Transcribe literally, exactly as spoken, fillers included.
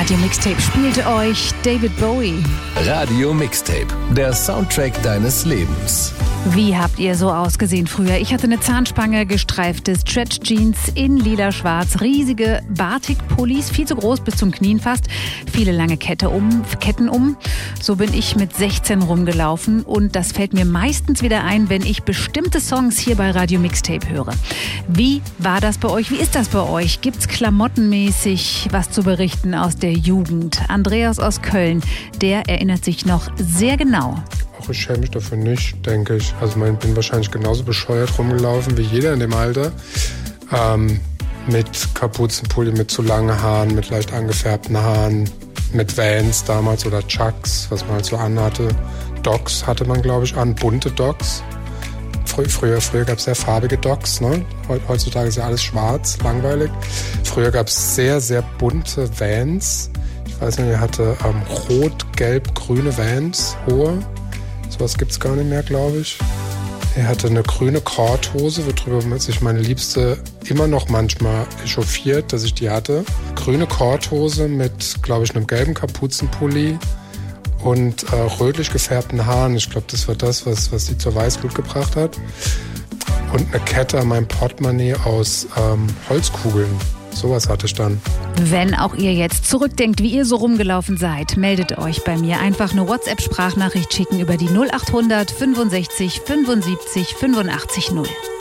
Radio Mixtape spielt euch David Bowie. Radio Mixtape, der Soundtrack deines Lebens. Wie habt ihr so ausgesehen früher? Ich hatte eine Zahnspange, gestreifte Stretch-Jeans in lila-schwarz, riesige Batik-Pullis, viel zu groß bis zum Knien fast, viele lange Kette um, Ketten um. So bin ich mit sechzehn rumgelaufen und das fällt mir meistens wieder ein, wenn ich bestimmte Songs hier bei Radio Mixtape höre. Wie war das bei euch? Wie ist das bei euch? Gibt's klamottenmäßig was zu berichten aus der Jugend? Andreas aus Köln, der erinnert sich noch sehr genau. Auch ich schäme mich dafür nicht, denke ich. Also ich bin wahrscheinlich genauso bescheuert rumgelaufen wie jeder in dem Alter. Ähm, mit Kapuzenpulli, mit zu langen Haaren, mit leicht angefärbten Haaren, mit Vans damals oder Chucks, was man halt so anhatte. Docs hatte man, glaube ich, an, bunte Docs. Frü- früher früher gab es sehr farbige Docs, ne? Heutzutage ist ja alles schwarz, langweilig. Früher gab es sehr, sehr bunte Vans. Ich weiß nicht, er hatte ähm, rot, gelb, grüne Vans, hohe. Sowas gibt es gar nicht mehr, glaube ich. Er hatte eine grüne Korthose, worüber sich meine Liebste immer noch manchmal echauffiert, dass ich die hatte. Grüne Korthose mit, glaube ich, einem gelben Kapuzenpulli und äh, rötlich gefärbten Haaren. Ich glaube, das war das, was, was sie zur Weißglut gebracht hat. Und eine Kette an meinem Portemonnaie aus ähm, Holzkugeln. Sowas hatte ich dann. Wenn auch ihr jetzt zurückdenkt, wie ihr so rumgelaufen seid, meldet euch bei mir. Einfach eine WhatsApp-Sprachnachricht schicken über die null acht hundert fünfundsechzig fünfundsiebzig fünfundachtzig null.